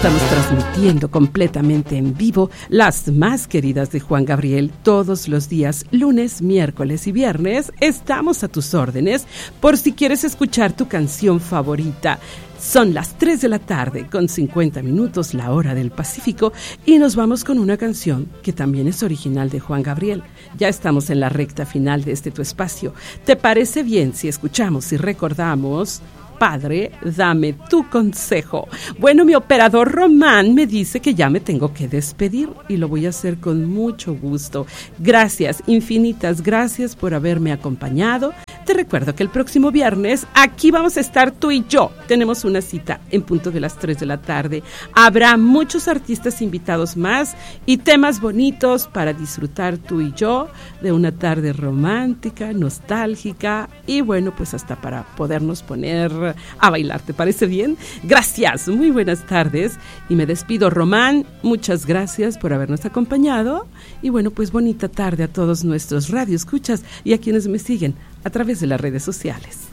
Estamos transmitiendo completamente en vivo Las Más Queridas de Juan Gabriel todos los días, lunes, miércoles y viernes. Estamos a tus órdenes por si quieres escuchar tu canción favorita. Son las 3 de la tarde con 50 minutos, la hora del Pacífico, y nos vamos con una canción que también es original de Juan Gabriel. Ya estamos en la recta final de este tu espacio. ¿Te parece bien si escuchamos y recordamos? Padre, dame tu consejo. Bueno, mi operador Román me dice que ya me tengo que despedir y lo voy a hacer con mucho gusto. Gracias, infinitas gracias por haberme acompañado. Te recuerdo que el próximo viernes aquí vamos a estar tú y yo. Tenemos una cita en punto de las 3 de la tarde. Habrá muchos artistas invitados más y temas bonitos para disfrutar tú y yo de una tarde romántica, nostálgica y bueno, pues hasta para podernos poner a bailar. ¿Te parece bien? Gracias, muy buenas tardes y me despido. Román, muchas gracias por habernos acompañado y bueno, pues bonita tarde a todos nuestros radioescuchas y a quienes me siguen a través de las redes sociales.